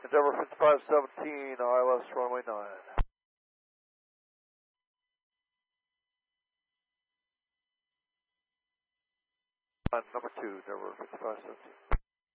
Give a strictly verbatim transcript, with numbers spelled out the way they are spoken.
Endeavor fifty-five seventeen, I L S runway nine. Number two, Endeavor fifty-five seventeen.